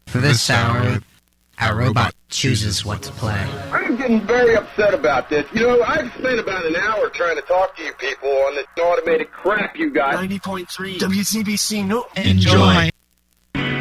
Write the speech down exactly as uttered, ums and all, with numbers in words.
For this hour, our robot chooses what to play. I'm getting very upset about this. You know, I've spent about an hour trying to talk to you people on this automated crap you got. ninety point three W C B C. No. Enjoy.